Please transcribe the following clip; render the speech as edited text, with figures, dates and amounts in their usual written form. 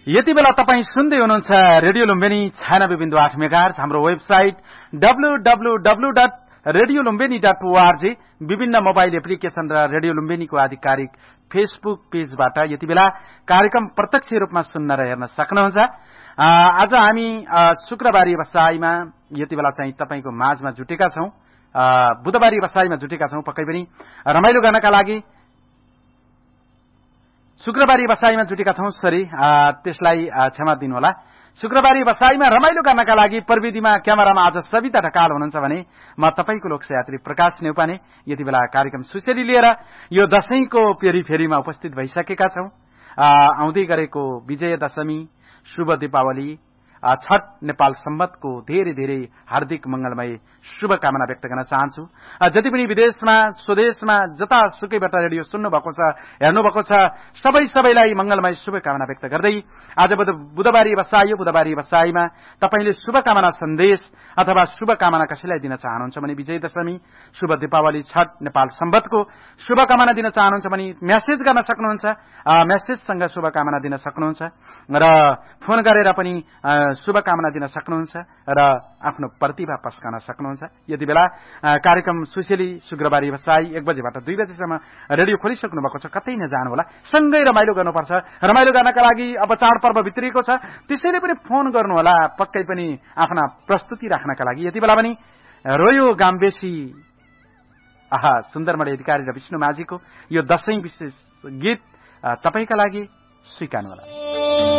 यति बेला तपाई सुन्दै हुनुहुन्छ रेडियो लुम्बिनी 96.8 मेगाहर्ज। हाम्रो वेबसाइट www.radiolumbini.org, विभिन्न मोबाइल एप्लिकेशन र रेडियो लुम्बिनीको आधिकारिक फेसबुक पेजबाट यति बेला कार्यक्रम प्रत्यक्ष रूपमा सुन्न र हेर्न सक्नुहुन्छ। आज हामी शुक्रबारी बसाईमा यति बेला चाहिँ तपाईको माझमा जुटेका छौं। बुधबारी बसाईमा जुटेका छौं, पक्कै पनि रमाइलो गर्नका लागि। शुक्रबारी बसाईमा जुटेका छौं, त्यसलाई क्षमा दिनुहोला। शुक्रबारी बसाईमा रमाइलो गर्नका लागि प्रविधिमा क्यामेरामा आज सविता ढकाल हुनुहुन्छ भने म तपाईको लोकसयात्री प्रकाश नेउपाने यति बेला कार्यक्रम सुसेली लिएर यो दशैंको पेरीफेरीमा उपस्थित भइसकेका छौं। आउँदै गरेको विजय दशमी, शुभ दीपावली, छठ नेपाल सम्बतको धेरै धेरै हार्दिक मंगलमय शुभकामना व्यक्त गर्न चाहन्छु। जति पनि विदेशमा, स्वदेशमा, जतासुकैबाट रेडियो सुन्नु भएको छ, हेर्नु भएको छ, सबैलाई मंगलमय शुभकामना व्यक्त गर्दै आज बुधबारी बसाईमा तपाईले शुभकामना सन्देश अथवा शुभकामना कसैलाई दिन चाहनुहुन्छ भने विजय दशमी, शुभ दीपावली, छठ नेपाल सम्बतको शुभकामना दिन चाहनुहुन्छ भने मेसेज गर्न सक्नुहुन्छ। मेसेजसँग शुभकामना दिन सक्नुहुन्छ र फोन गरेर पनि शुभकामना दिन सक्नुहुन्छ र आफ्नो प्रतिभा पस्कन सक्नुहुन्छ। यति बेला कार्यक्रम सुसेली शुक्रबारी बसाई 1 बजेबाट 2 बजेसम्म रेडियो खोलिसक्नु भएको छ। कतै नजानु होला, सँगै रमाइलो गर्नुपर्छ। रमाइलो गर्नका लागि अब चाडपर्व भित्रिएको छ, त्यसैले पनि फोन गर्नु होला, पक्कै पनि आफ्ना प्रस्तुति राख्नका लागि। यति बेला पनि रोयो गाम्बेसी सुन्दरमणि अधिकारी र विष्णु माझीको यो दशैं विशेष गीत तपाईका लागि स्वीकार्नु होला।